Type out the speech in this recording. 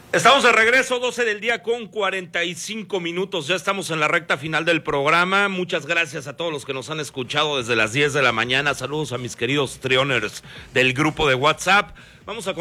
Estamos de regreso, 12 del día con 45 minutos. Ya estamos en la recta final del programa. Muchas gracias a todos los que nos han escuchado desde las 10 de la mañana. Saludos a mis queridos trioners del grupo de WhatsApp. Vamos a